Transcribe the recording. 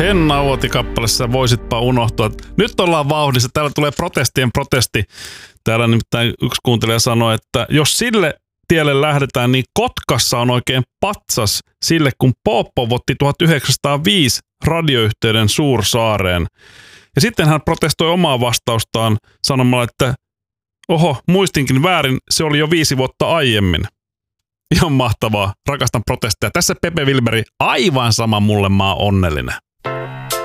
Henna Uoti-kappaleessa Voisitpa unohtua. Nyt ollaan vauhdissa. Täällä tulee protestien protesti. Täällä nimittäin yksi kuuntelija sanoi, että jos sille tielle lähdetään, niin Kotkassa on oikein patsas sille, kun Popov otti 1905 radioyhteyden Suursaareen. Ja sitten hän protestoi omaa vastaustaan sanomalla, että oho, muistinkin väärin, se oli jo 5 vuotta aiemmin. Ihan mahtavaa, rakastan protesteja. Tässä Pepe Wilberi, aivan sama mulle, mä oon onnellinen.